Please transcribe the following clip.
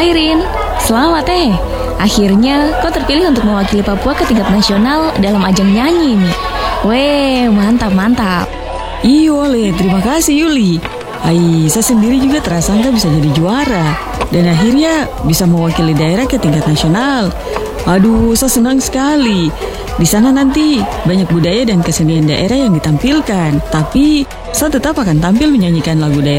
Hai Rin, selamat Akhirnya kau terpilih untuk mewakili Papua ke tingkat nasional dalam ajang nyanyi nih. Weh, mantap. Iya, terima kasih Yuli. Saya sendiri juga terasangka bisa jadi juara. Dan akhirnya bisa mewakili daerah ke tingkat nasional. Aduh, saya senang sekali. Di sana nanti banyak budaya dan kesenian daerah yang ditampilkan. Tapi saya tetap akan tampil menyanyikan lagu daerah